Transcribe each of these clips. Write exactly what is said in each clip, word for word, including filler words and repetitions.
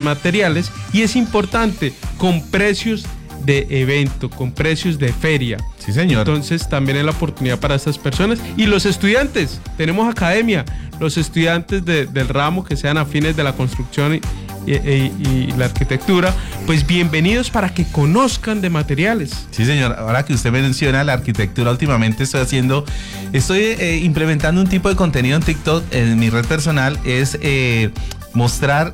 materiales, y es importante, con precios de evento, con precios de feria. Sí, señor. Entonces también es la oportunidad para estas personas. Y los estudiantes, tenemos academia, los estudiantes de, del ramo que sean afines de la construcción y, y, y, y la arquitectura, pues bienvenidos para que conozcan de materiales. Sí, señor. Ahora que usted menciona la arquitectura, últimamente estoy haciendo, estoy eh, implementando un tipo de contenido en TikTok, en mi red personal, es eh, mostrar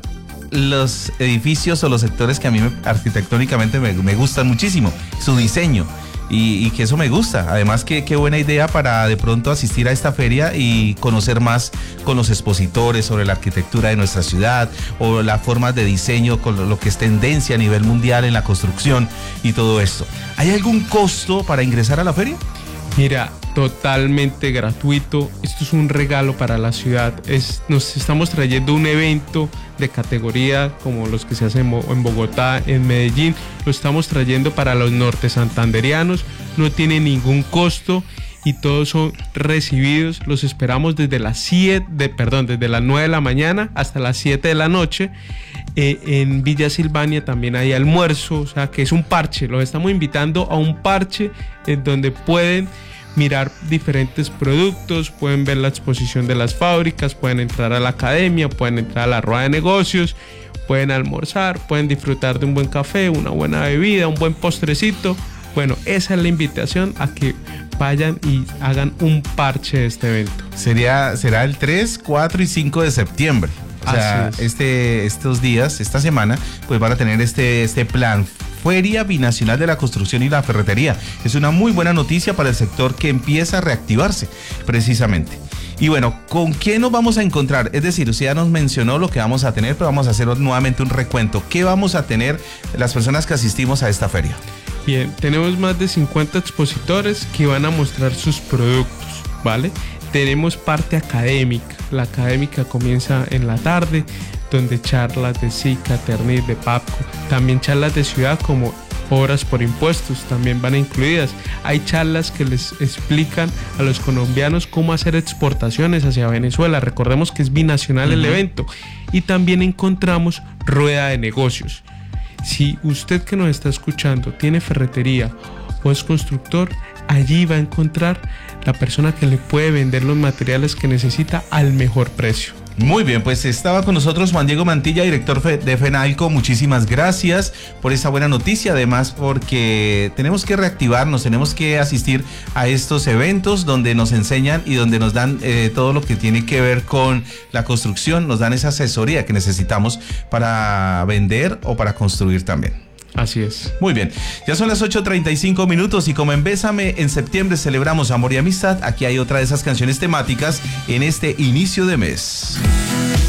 los edificios o los sectores que a mí me, arquitectónicamente me, me gustan muchísimo, su diseño, y, y que eso me gusta. Además, que qué buena idea para de pronto asistir a esta feria y conocer más con los expositores sobre la arquitectura de nuestra ciudad o las formas de diseño, con lo, lo que es tendencia a nivel mundial en la construcción y todo esto. ¿Hay algún costo para ingresar a la feria? Mira, totalmente gratuito. Esto es un regalo para la ciudad. Es, nos estamos trayendo un evento de categoría como los que se hacen en Bogotá, en Medellín. Lo estamos trayendo para los norte santanderianos. No tiene ningún costo y todos son recibidos. Los esperamos desde las siete, de, perdón, desde las nueve de la mañana hasta las siete de la noche. Eh, en Villa Silvania también hay almuerzo, o sea que es un parche. Los estamos invitando a un parche en donde pueden mirar diferentes productos, pueden ver la exposición de las fábricas, pueden entrar a la academia, pueden entrar a la rueda de negocios, pueden almorzar, pueden disfrutar de un buen café, una buena bebida, un buen postrecito. Bueno, esa es la invitación a que vayan y hagan un parche de este evento. Sería, será el tres, cuatro y cinco de septiembre. O sea, este, estos días, esta semana, pues van a tener este, este plan. Feria Binacional de la Construcción y la Ferretería. Es una muy buena noticia para el sector que empieza a reactivarse, precisamente. Y bueno, ¿con qué nos vamos a encontrar? Es decir, usted ya nos mencionó lo que vamos a tener, pero vamos a hacer nuevamente un recuento. ¿Qué vamos a tener las personas que asistimos a esta feria? Bien, tenemos más de cincuenta expositores que van a mostrar sus productos, ¿vale? Tenemos parte académica. La académica comienza en la tarde, donde charlas de SICA, Ternit, de PAPCO, también charlas de ciudad como obras por impuestos también van incluidas. Hay charlas que les explican a los colombianos cómo hacer exportaciones hacia Venezuela. Recordemos que es binacional uh-huh. el evento. Y también encontramos rueda de negocios. Si usted que nos está escuchando tiene ferretería o es constructor, allí va a encontrar la persona que le puede vender los materiales que necesita al mejor precio. Muy bien, pues estaba con nosotros Juan Diego Mantilla, director de FENALCO. Muchísimas gracias por esta buena noticia, además porque tenemos que reactivarnos, tenemos que asistir a estos eventos donde nos enseñan y donde nos dan eh, todo lo que tiene que ver con la construcción, nos dan esa asesoría que necesitamos para vender o para construir también. Así es. Muy bien, ya son las ocho treinta y cinco minutos y como en Bésame en septiembre celebramos amor y amistad, aquí hay otra de esas canciones temáticas en este inicio de mes.